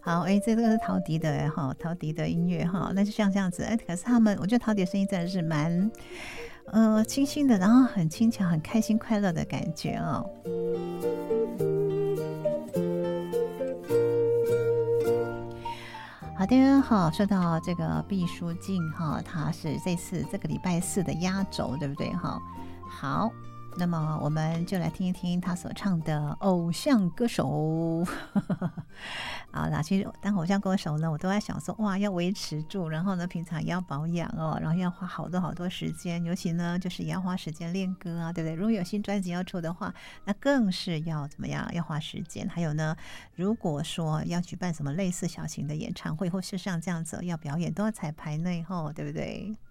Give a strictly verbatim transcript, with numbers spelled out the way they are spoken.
好，哎，这个是陶笛的哎哈，陶笛的音乐哈，那就像这样子，哎，可是他们，我觉得陶笛的声音真的是蛮，呃，清新的，然后很轻巧，很开心快乐的感觉哦。好的，好，说到这个毕书尽哈，他是这次这个礼拜四的压轴，对不对哈？好。那么我们就来听一听他所唱的《偶像歌手》好啦，其实当偶像歌手呢，我都在想说，哇，要维持住，然后呢，平常也要保养哦，然后要花好多好多时间，尤其呢，就是也要花时间练歌啊，对不对？如果有新专辑要出的话，那更是要怎么样？要花时间。还有呢，如果说要举办什么类似小型的演唱会，或是像这样子要表演，都要彩排内吼，对不对？